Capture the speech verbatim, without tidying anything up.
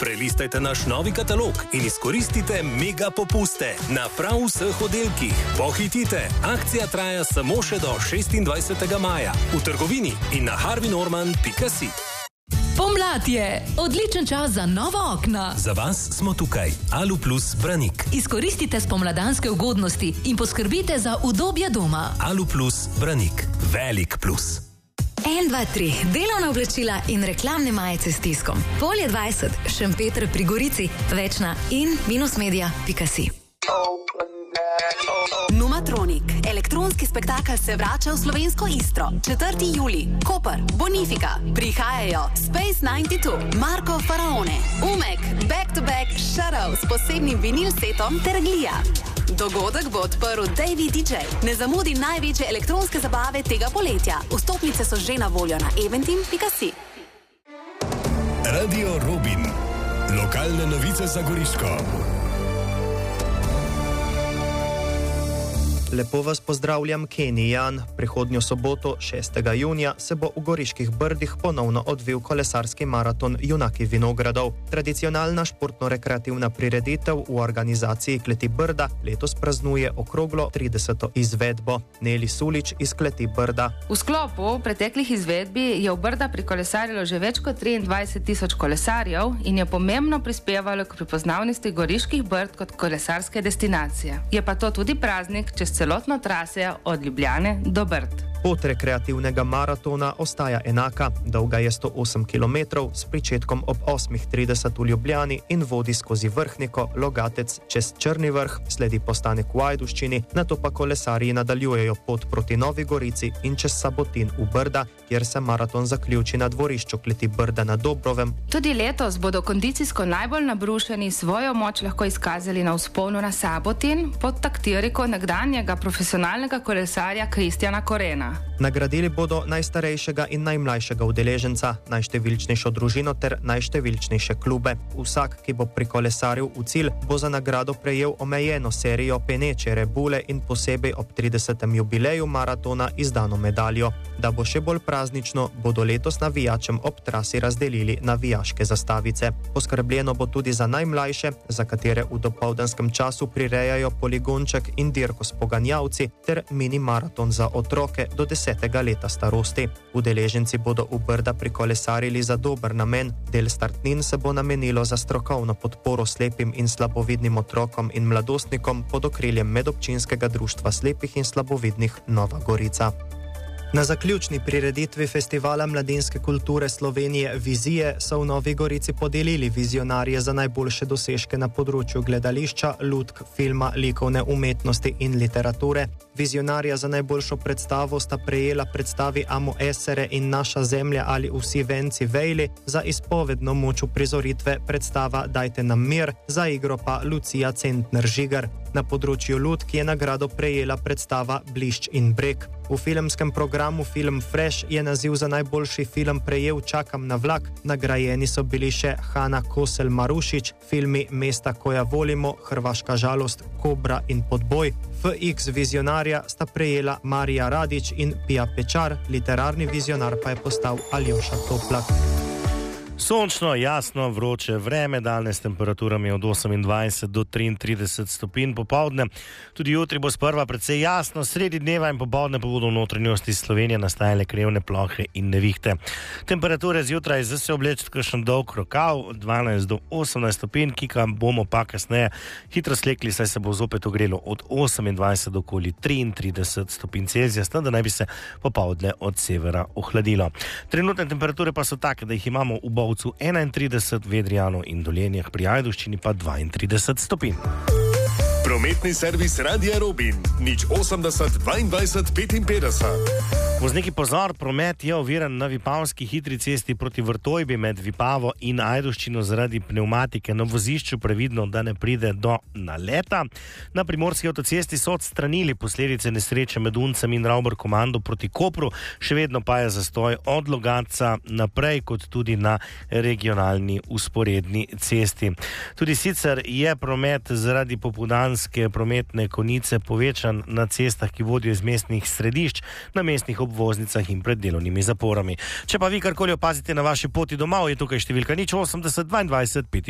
Prelistajte naš novi katalog in izkoristite mega popuste na prav vseh oddelkih. Pohitite, akcija traja samo še do šestindvajsetega maja v trgovini in na harvey norman pika si. Pomlad je odličen čas za nova okna. Za vas smo tukaj. Aluplus Branik. Izkoristite spomladanske ugodnosti in poskrbite za udobje doma. Aluplus Branik. Velik plus. en, dva, tri. Delovna oblačila in reklamne majice s tiskom. Polje dvajset. Šempeter pri Gorici. Več na in minus media pika si. Numatronik. Elektronski spektakel se vrača v slovensko Istro. četrti julij. Koper, Bonifika. Prihajajo Space devetdeset dva, Marko Faraone, Umek, Back to Back, Shadow s posebnim vinil setom ter Glija. Dogodek bo odprl Davey D J. Ne zamudi največje elektronske zabave tega poletja. Vstopnice so že na voljo na eventim pika si. Radio Robin. Lokalne novice za Goriško. Lepo vas pozdravljam, Kenny Jan. Prihodnjo soboto, šestega junija, se bo v Goriških Brdih ponovno odvil kolesarski maraton Junaki vinogradov. Tradicionalna športno-rekreativna prireditev v organizaciji Kleti Brda letos praznuje okroglo trideseto izvedbo. Neli Sulič iz Kleti Brda. V sklopu preteklih izvedbi je v Brda prikolesarilo že več kot triindvajset tisoč kolesarjev in je pomembno prispevalo k prepoznavnosti Goriških Brd kot kolesarske destinacije. Je pa to tudi praznik čez celotno trase od Ljubljane do Brd. Pot rekreativnega maratona ostaja enaka, dolga je sto osem kilometrov s pričetkom ob osmih trideset v Ljubljani in vodi skozi Vrhniko, Logatec, čez Črni vrh, sledi postanek v Ajdovščini, nato pa kolesarji nadaljujejo pot proti Novi Gorici in čez Sabotin v Brda, kjer se maraton zaključi na dvorišču Kleti Brda na Dobrovem. Tudi letos bodo kondicijsko najbolj nabrušeni svojo moč lahko izkazali na vzponu na Sabotin pod taktiriko nekdanjega profesionalnega kolesarja Kristjana Korena. Nagradili bodo najstarejšega in najmlajšega udeleženca, najštevilčnejšo družino ter najštevilčnejše klube. Vsak, ki bo prikolesaril v cilj, bo za nagrado prejel omejeno serijo peneče rebule in posebej ob tridesetem jubileju maratona izdano medaljo. Da bo še bolj praznično, bodo letos navijačem ob trasi razdelili navijaške zastavice. Poskrbljeno bo tudi za najmlajše, za katere v dopoldanskem času prirejajo poligonček in dirko s poganjavci ter mini maraton za otroke do desetega leta starosti. Udeleženci bodo v Brda prikolesarili za dober namen. Del startnin se bo namenilo za strokovno podporo slepim in slabovidnim otrokom in mladostnikom pod okriljem Medobčinskega društva slepih in slabovidnih Nova Gorica. Na zaključni prireditvi Festivala mladinske kulture Slovenije Vizije so v Novi Gorici podelili vizionarje za najboljše dosežke na področju gledališča, lutk, filma, likovne umetnosti in literature. Vizionarja za najboljšo predstavo sta prejela predstavi Amo Esere in Naša zemlja ali Vsi venci vejli, za izpovedno moč uprizoritve predstava Dajte nam mir, za igro pa Lucija Centner-Žigar. Na področju lutk je nagrado prejela predstava Blišč in breg. V filmskem programu Film Fresh je naziv za najboljši film prejel Čakam na vlak, nagrajeni so bili še Hana Kosel-Marušič, filmi Mesta koja volimo, Hrvaška žalost, Kobra in Podboj. F X vizionarja sta prejela Marija Radič in Pija Pečar, literarni vizionar pa je postal Aljoša Toplak. Sončno, jasno, vroče vreme, danes s temperaturami od osemindvajset do triintrideset stopinj popoldne. Tudi jutri bo sprva precej jasno, sredi dneva in popoldne pa bodo v notranjosti Slovenije nastajale krevne plohe in nevihte. Temperature zjutraj za se obleči kakšen dolg rokav, dvanajst do osemnajst stopinj, ki ga bomo pa kasneje hitro slekli, saj se bo zopet ogrelo od osemindvajset do okoli triintrideset stopinj Celzija, s tem, da naj bi se popoldne od severa ohladilo. Trenutne temperature pa so take, da jih imamo v Bovcu enaintrideset, v Vedrijanu in Dolenjah, pri Ajdovščini pa dvaintrideset stopinj. Prometni servis Radia Robin, nič osemdeset dvaindvajset petinpetdeset. Vozniki pozor, promet je oviran na Vipavski hitri cesti proti Vrtojbi med Vipavo in Ajdovščino zaradi pnevmatike. Na vozišču previdno, da ne pride do naleta. Na primorski avtocesti so odstranili posledice nesreče med Uncem in Ravbor komando proti Kopru, še vedno pa je zastoj od Logatca naprej, kot tudi na regionalni usporedni cesti. Tudi sicer je promet zaradi popoldanske prometne konice povečan na cestah, ki vodijo iz mestnih središč, na mestnih obvoznicah in pred delovnimi zaporami. Če pa vi karkoli opazite na vaši poti domov, je tukaj številka nič osemdeset dvaindvajset petinpetdeset.